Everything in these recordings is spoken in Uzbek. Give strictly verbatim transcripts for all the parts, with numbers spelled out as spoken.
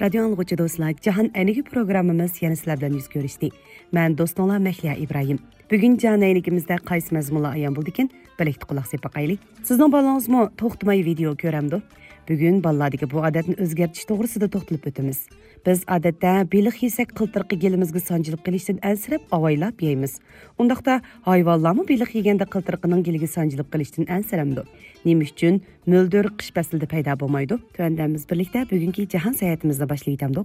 Radio anlıqçı dostlar, Cahan Ənigi programımız yana sizlər bilan yüz görüşdü. Mən dostunlar Məhliya İbrahim. Bugün Cahan Ənigimizdə qaysı məzmunlar ayan buldu ekan, birlikdə qulaq asıb baxaylik. Sizning balangizmi to'xtamay video ko'ramdi? Bugun balladagi bu odatni o'zgartirish to'g'risida to'xtalib o'tamiz. Biz odatda beliq yesak qiltirqi gelimizga sanjilib qilishdan ansirab avaylab yeymiz. Undaqda hayvonlarmi beliq yeganda qiltirqining geliga sanjilib qilishdan ansiramdi. Nima uchun mo'ldir qish faslida paydo bo'lmaydi? Tuandamiz birlikda bugungi jahon sayohatimizni boshlaymiz.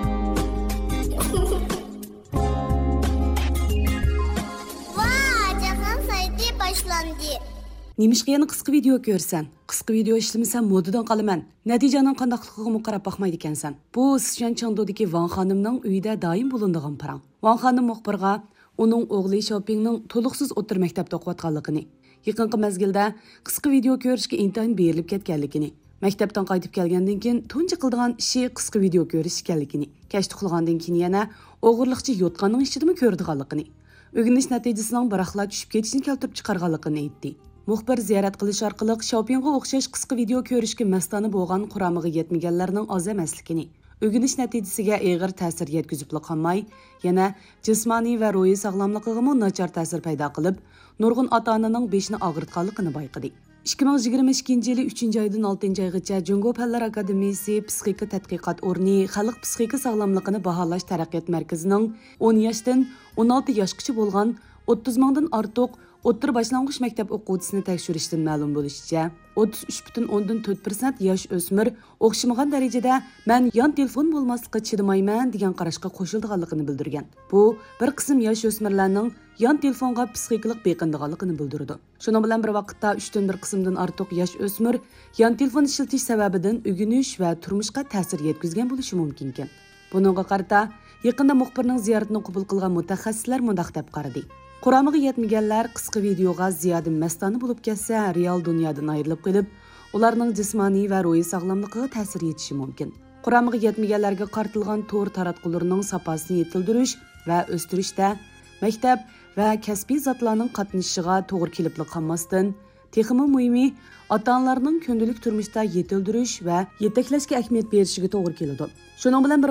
Немишqa yana qisqa video ko'rsan, qisqa video ishlamasan modadan qolaman. Natijaning qandaqligiga qarab baxmaydi ekansan. Bu Sichuan-Chengdudagi Wang xonimning uyida doim bo'linadigan parang. Wang xonim muxbirga uning o'g'li Shoppingning to'liqsiz o'tir maktabda o'qiyotganligini, yaqinqi mezgilda qisqa video ko'rishga intayin berilib ketganligini, maktabdan qaytib kelgandan keyin tunji qildigan ishi qisqa video ko'rish ekanligini, kashta qilgandan keyin yana o'g'irliqchi yotqanning ishidimi ko'rdiganligini, o'rganish natijasining baraqla tushib ketishini keltirib chiqarganligini aytdi. Muxbir ziyorat qilish orqali Shoppingga o'xshash qisqa video ko'rishga mastona bo'lgan quramiga yetmaganlarning oz emasligini, o'rganish natijasiga og'ir ta'sir yetkazib qolmay, yana jismoniy va ruhiy sog'lomligiga nachar ta'sir paydo qilib, nurg'un ota-onaning beshini og'ritganligini bayqadi. ikki ming yigirma ikkinchi yili uchinchi oydan oltinchi oygacha Jungo Fanlar Akademiyasi Psixika tadqiqot o'rni xalq psixika sog'lomligini baholash taraqqiyot markazining o'n yoshdan o'n olti yoshgacha bo'lgan o'ttiz mingdan ortiq o'ttir boshlang'ich maktab o'quvchisini tekshirishdan ma'lum bo'lishicha, o'ttiz uch butun o'ndan to'rt foiz yosh o'smir o'xshamagan darajada "Men yon telefon bo'lmaslikka chidamayman" degan qarashga qo'shilganligini bildirgan. Bu bir qism yosh o'smirlarning yon telefonga psixikalik beqindiganligini bildirdi. Shuning bilan bir vaqtda uch dan bir qismdan ortiq yosh o'smir yon telefon ishlatish sababidan o'rganish va turmushga ta'sir yetkazgan bo'lishi mumkin ekan. Buningga qarata yaqinda muxbirning ziyoratini qabul qilgan mutaxassislar mundaq deb qaradi. Quramiga yetmaganlar qisqa videoga ziyoda mastona bo'lib ketsa, real dunyodan ayrilib qolib, ularning jismoniy va ruhiy sog'lomligiga ta'sir yetishi mumkin. Quramiga yetmaganlarga qartilgan to'r taratqularning safosini yetildirish va o'stirishda maktab va kasbiy zotlarning qatnashishiga to'g'ri kelib qolmasdan, texmi muhimi ota-onalarning kundalik turmushda yetildirish va yetaklashga ahamiyat berishiga to'g'ri keladi. Shuning bilan